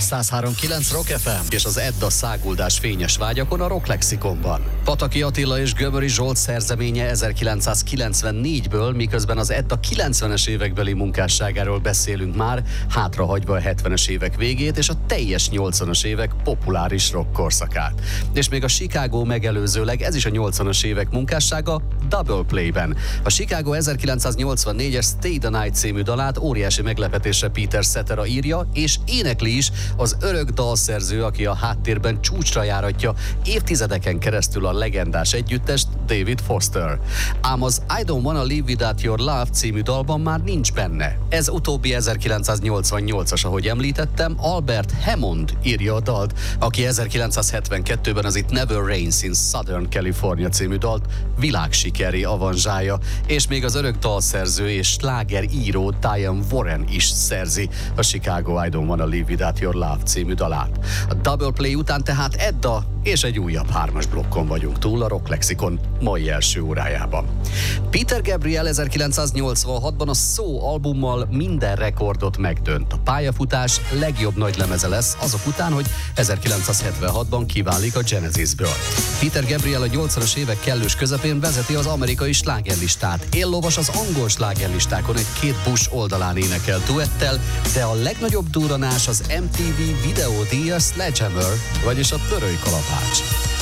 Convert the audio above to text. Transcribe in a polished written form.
103.9 Rock FM és az Edda száguldás fényes vágyakon a Rock Lexikonban. Pataki Attila és Gömöri Zsolt szerzeménye 1994-ből, miközben az Edda 90-es évekbeli munkásságáról beszélünk már, hátrahagyva a 70-es évek végét és a teljes 80-as évek populáris rock korszakát. És még a Chicago megelőzőleg ez is a 80-as évek munkássága Double Play-ben. A Chicago 1984-es Stay the Night című dalát óriási meglepetésre Peter Cetera írja, és énekli is az örök dalszerző, aki a háttérben csúcsra járatja évtizedeken keresztül a legendás együttest, David Foster. Ám az I Don't Wanna Live Without Your Love című dalban már nincs benne. Ez utóbbi 1988-as, ahogy említettem, Albert Hammond írja a dalt, aki 1972-ben az It Never Rains in Southern California című dalt világsikerré avanzsálja, és még az örök dalszerző és slágeríró Diane Warren is szerzi a Chicago I Don't Wanna Live Without Your Love című dalát. A Double Play után tehát Edda és egy újabb 3-as blokkon vagyunk túl a Rock Lexikon mai első órájában. Peter Gabriel 1986-ban a So albummal minden rekordot megdönt. A pályafutás legjobb nagylemeze lesz azok után, hogy 1976-ban kiválik a Genesisből. Peter Gabriel a 80-as évek kellős közepén vezeti az amerikai slágerlistát. Éllovas az angol slágerlistákon egy Kate Bush oldalán énekel duettel, de a legnagyobb durranás az MTV videódíjas Sledgehammer, vagyis a Törői kalapács.